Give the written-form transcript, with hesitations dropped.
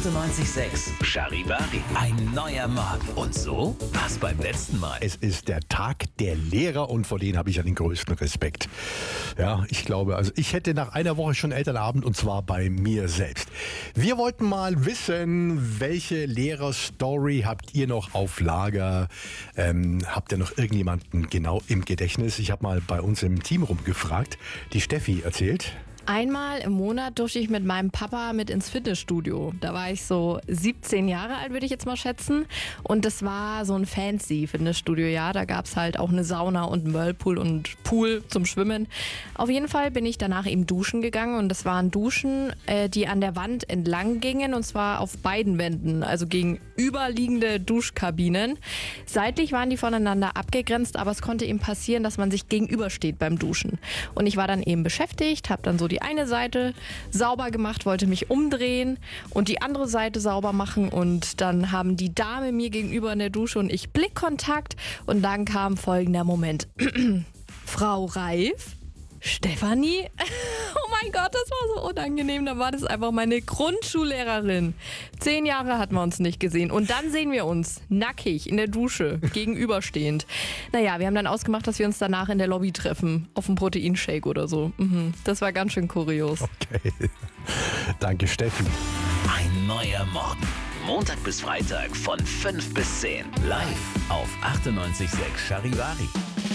98.6 Charivari. Ein neuer Morgen. Und so war's beim letzten Mal. Es ist der Tag der Lehrer und vor denen habe ich ja den größten Respekt. Ja, ich glaube, also ich hätte nach einer Woche schon Elternabend und zwar bei mir selbst. Wir wollten mal wissen, welche Lehrerstory habt ihr noch auf Lager? Habt ihr noch irgendjemanden genau im Gedächtnis? Ich habe mal bei uns im Team rumgefragt. Die Steffi erzählt. Einmal im Monat durfte ich mit meinem Papa mit ins Fitnessstudio. Da war ich so 17 Jahre alt, würde ich jetzt mal schätzen. Und das war so ein fancy Fitnessstudio, ja. Da gab es halt auch eine Sauna und einen Whirlpool und Pool zum Schwimmen. Auf jeden Fall bin ich danach eben duschen gegangen. Und das waren Duschen, die an der Wand entlang gingen. Und zwar auf beiden Wänden, also gegenüberliegende Duschkabinen. Seitlich waren die voneinander abgegrenzt, aber es konnte eben passieren, dass man sich gegenübersteht beim Duschen. Und ich war dann eben beschäftigt, habe dann so die eine Seite sauber gemacht, wollte mich umdrehen und die andere Seite sauber machen und dann haben die Dame mir gegenüber in der Dusche und ich Blickkontakt und dann kam folgender Moment. Frau Reif? Stefanie? Oh mein Gott, das war so unangenehm. Da war das einfach meine Grundschullehrerin. 10 Jahre hatten wir uns nicht gesehen. Und dann sehen wir uns nackig in der Dusche, gegenüberstehend. Naja, wir haben dann ausgemacht, dass wir uns danach in der Lobby treffen. Auf einen Proteinshake oder so. Das war ganz schön kurios. Okay. Danke, Steffi. Ein neuer Morgen. Montag bis Freitag von 5 bis 10. Live auf 98.6 Charivari.